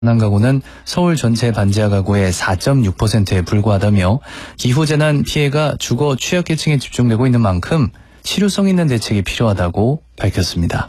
가구는 서울 전체 반지하 가구의 4.6%에 불과하다며 기후재난 피해가 주거 취약계층에 집중되고 있는 만큼 실효성 있는 대책이 필요하다고 밝혔습니다.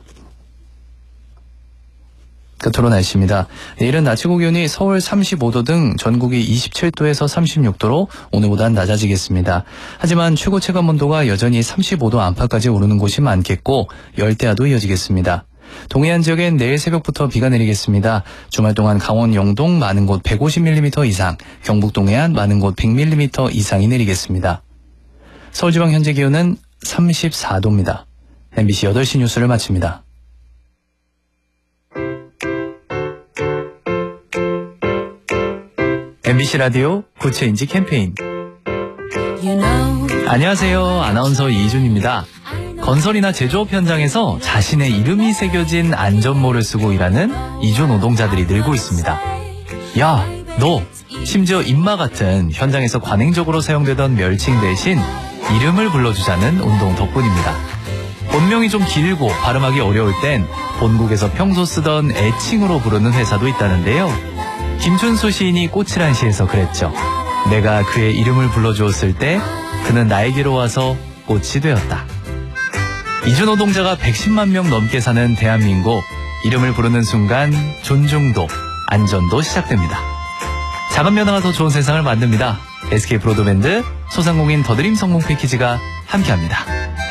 끝으로 날씨입니다. 내일은 낮 최고 기온이 서울 35도 등 전국이 27도에서 36도로 오늘보단 낮아지겠습니다. 하지만 최고 체감 온도가 여전히 35도 안팎까지 오르는 곳이 많겠고 열대야도 이어지겠습니다. 동해안 지역엔 내일 새벽부터 비가 내리겠습니다. 주말 동안 강원 영동 많은 곳 150mm 이상, 경북 동해안 많은 곳 100mm 이상이 내리겠습니다. 서울지방 현재 기온은 34도입니다. MBC 8시 뉴스를 마칩니다. MBC 라디오 구체인지 캠페인. 안녕하세요. 아나운서 이준입니다. 건설이나 제조업 현장에서 자신의 이름이 새겨진 안전모를 쓰고 일하는 이주 노동자들이 늘고 있습니다. 야, 너! 심지어 임마 같은 현장에서 관행적으로 사용되던 멸칭 대신 이름을 불러주자는 운동 덕분입니다. 본명이 좀 길고 발음하기 어려울 땐 본국에서 평소 쓰던 애칭으로 부르는 회사도 있다는데요. 김춘수 시인이 꽃이란 시에서 그랬죠. 내가 그의 이름을 불러주었을 때 그는 나에게로 와서 꽃이 되었다. 이주 노동자가 110만 명 넘게 사는 대한민국, 이름을 부르는 순간 존중도, 안전도 시작됩니다. 작은 변화가 더 좋은 세상을 만듭니다. SK 브로드밴드, 소상공인 더드림 성공 패키지가 함께합니다.